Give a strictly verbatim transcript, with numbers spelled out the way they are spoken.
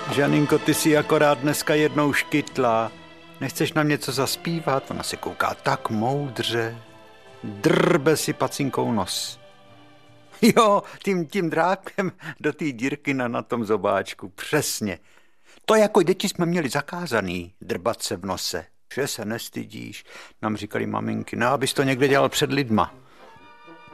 Žaninko, ty jsi akorát dneska jednou škytla. Nechceš nám něco zaspívat? Ona se kouká tak moudře. Drbe si pacinkou nos. Jo, tím, tím drákem do té dírky na, na tom zobáčku. Přesně. To jako děti jsme měli zakázaný, drbat se v nose. Že se nestydíš, nám říkali maminky. No, abys to někde dělal před lidma.